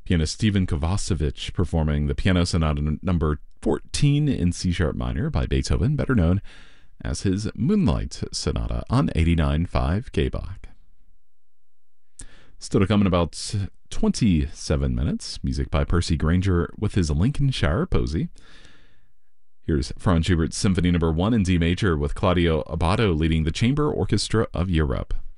Pianist Stephen Kovacevic performing the Piano Sonata number 14 in C-sharp minor by Beethoven, better known as his Moonlight Sonata on 89.5 K-Bach. Still to come in about 27 minutes, music by Percy Grainger with his Lincolnshire Posy. Here's Franz Schubert's Symphony No. 1 in D major with Claudio Abbado leading the Chamber Orchestra of Europe.